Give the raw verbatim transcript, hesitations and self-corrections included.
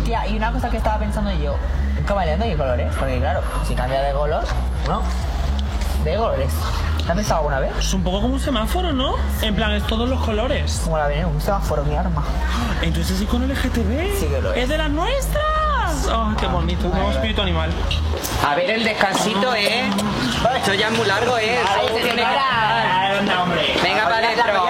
Tía, y una cosa que estaba pensando yo, un camaleón de qué colores, porque claro, si cambia de color, ¿no? ¿De qué colores? ¿Te has pensado alguna vez? Es un poco como un semáforo, ¿no? En plan, es todos los colores. Como la viene, un semáforo, mi arma. Entonces es con L G T B. Sí que lo es. ¡Es de las nuestras! ¡Oh, qué bonito! Un nuevo espíritu animal. A ver, el descansito, ¿eh? Esto ya es muy largo, ¿eh? Ay, Eso tiene que señora. estar. ¡Anda, hombre! Venga, para adentro.